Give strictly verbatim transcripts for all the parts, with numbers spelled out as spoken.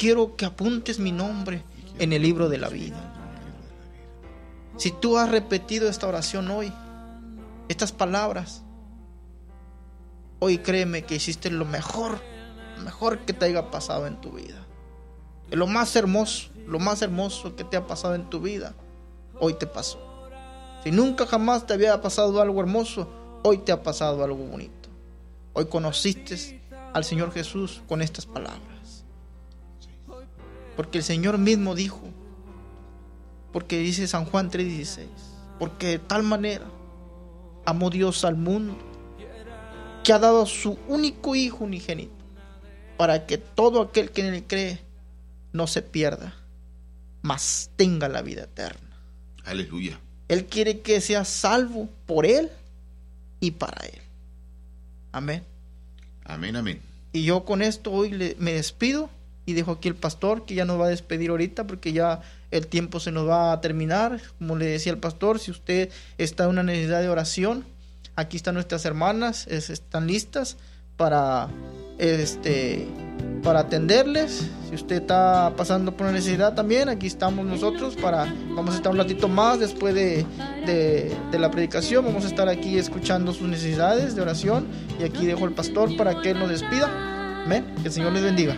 quiero que apuntes mi nombre en el libro de la vida. Si tú has repetido esta oración hoy, estas palabras, hoy créeme que hiciste lo mejor, lo mejor que te haya pasado en tu vida. Es lo más hermoso, lo más hermoso que te ha pasado en tu vida, hoy te pasó. Si nunca jamás te había pasado algo hermoso, hoy te ha pasado algo bonito. Hoy conociste al Señor Jesús con estas palabras. Porque el Señor mismo dijo, porque dice San Juan tres dieciséis, porque de tal manera amó Dios al mundo, que ha dado a su único Hijo unigénito, para que todo aquel que en él cree no se pierda, mas tenga la vida eterna. Aleluya. Él quiere que seas salvo por Él y para Él. Amén. Amén, amén. Y yo con esto hoy le, me despido y dejo aquí el pastor, que ya nos va a despedir ahorita porque ya el tiempo se nos va a terminar. Como le decía el pastor, si usted está en una necesidad de oración, aquí están nuestras hermanas, es, están listas para este para atenderles. Si usted está pasando por una necesidad también, aquí estamos nosotros para, vamos a estar un ratito más después de, de, de la predicación, vamos a estar aquí escuchando sus necesidades de oración, y aquí dejo al pastor para que él nos despida. Amén. Que el Señor les bendiga.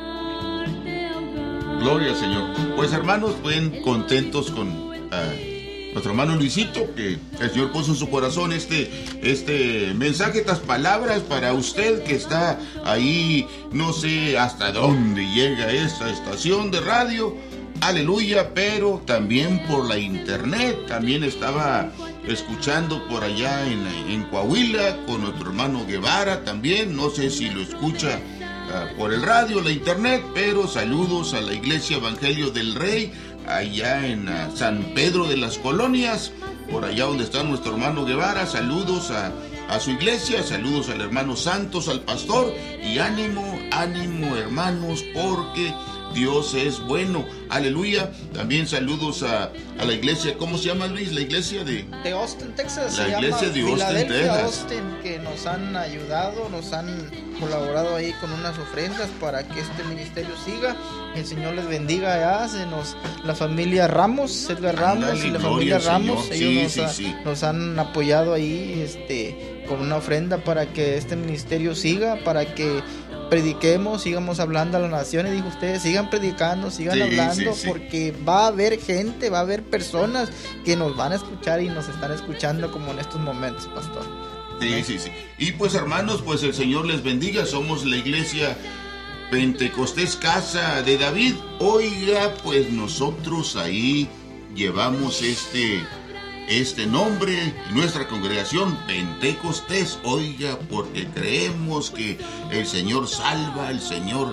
Gloria al Señor. Pues hermanos, bien contentos con uh, nuestro hermano Luisito, que el Señor puso en su corazón este, este mensaje, estas palabras para usted que está ahí, no sé hasta dónde llega esta estación de radio, aleluya, pero también por la internet. También estaba escuchando por allá en, en Coahuila con nuestro hermano Guevara también, no sé si lo escucha uh, por el radio, la internet, pero saludos a la Iglesia Evangelio del Rey, allá en uh, San Pedro de las Colonias, por allá donde está nuestro hermano Guevara. Saludos a, a su iglesia, saludos al hermano Santos, al pastor, y ánimo, ánimo hermanos, porque Dios es bueno, aleluya. También saludos a, a la iglesia, ¿cómo se llama, Luis? La iglesia de... de Austin, Texas. La se iglesia llama de Austin, Filadelfia, Texas. Austin, que nos han ayudado, nos han colaborado ahí con unas ofrendas para que este ministerio siga. El Señor les bendiga allá. Se nos, la familia Ramos, Edgar Ramos, Ándale, y la gloria familia al Ramos, Señor. ellos Sí, nos, sí, ha- sí. nos han apoyado ahí este, con una ofrenda para que este ministerio siga, para que prediquemos, sigamos hablando a las naciones. Dijo, ustedes sigan predicando, sigan Sí, hablando, sí, sí. porque va a haber gente, va a haber personas que nos van a escuchar y nos están escuchando como en estos momentos, pastor. Sí, sí, sí. Y pues hermanos, pues el Señor les bendiga. Somos la iglesia Pentecostés Casa de David. Oiga, pues nosotros ahí llevamos este, este nombre, nuestra congregación Pentecostés. Oiga, porque creemos que el Señor salva, el Señor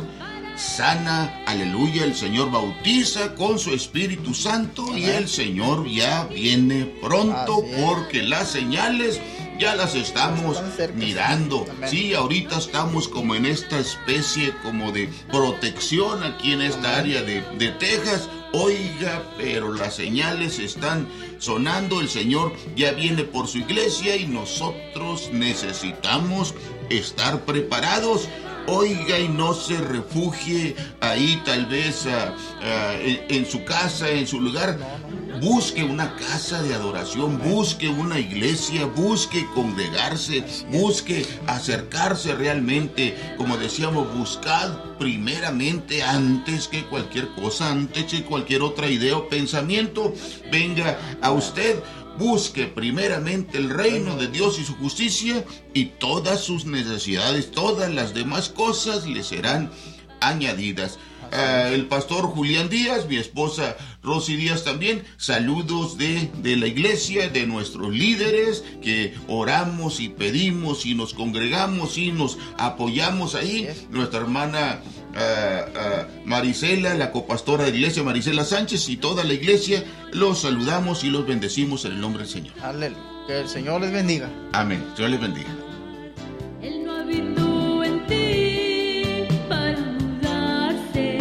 sana, aleluya, el Señor bautiza con su Espíritu Santo. Amén. Y el Señor ya viene pronto. Así es. Porque las señales ya las estamos Están cerca. mirando. Amén. Sí, ahorita estamos como en esta especie como de protección aquí en esta Amén. área de, de Texas. Oiga, pero las señales están sonando. El Señor ya viene por su iglesia y nosotros necesitamos estar preparados. Oiga, y no se refugie ahí tal vez uh, uh, en, en su casa, en su lugar. Busque una casa de adoración, busque una iglesia, busque congregarse, busque acercarse realmente. Como decíamos, buscad primeramente, antes que cualquier cosa, antes que cualquier otra idea o pensamiento venga a usted. Busque primeramente el reino de Dios y su justicia, y todas sus necesidades, todas las demás cosas le serán añadidas. Uh, el pastor Julián Díaz, mi esposa Rosy Díaz también, saludos de, de la iglesia, de nuestros líderes, que oramos y pedimos y nos congregamos y nos apoyamos ahí. Nuestra hermana uh, uh, Marisela, la copastora de la iglesia, Marisela Sánchez, y toda la iglesia, los saludamos y los bendecimos en el nombre del Señor. Aleluya. Que el Señor les bendiga. Amén. Dios les bendiga. Él no habitó en ti para mudarse.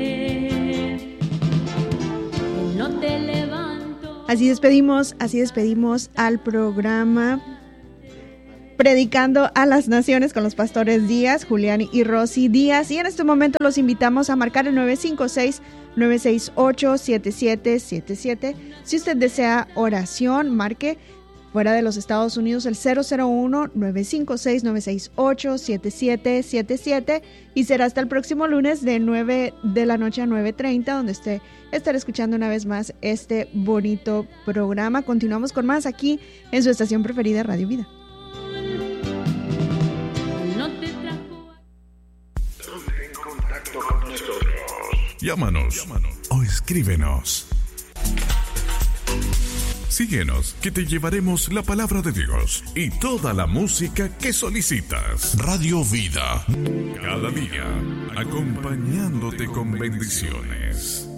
Él no te levantó. Así despedimos, así despedimos al programa Predicando a las Naciones con los pastores Díaz, Julián y Rosy Díaz. Y en este momento los invitamos a marcar el nueve cinco seis, nueve seis ocho, siete siete siete siete. Si usted desea oración, marque fuera de los Estados Unidos el cero cero uno, nueve cinco seis, nueve seis ocho, siete siete siete siete. Y será hasta el próximo lunes de nueve de la noche a nueve treinta, donde usted estará escuchando una vez más este bonito programa. Continuamos con más aquí en su estación preferida, Radio Vida. Llámanos, Llámanos o escríbenos. Síguenos, que te llevaremos la palabra de Dios y toda la música que solicitas. Radio Vida, cada día acompañándote con bendiciones.